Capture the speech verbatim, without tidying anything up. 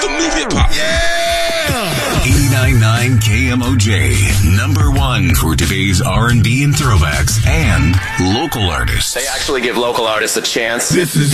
the new hip-hop. Yeah! eighty-nine point nine K M O J, number one for today's R and B and throwbacks and local artists. They actually give local artists a chance. This is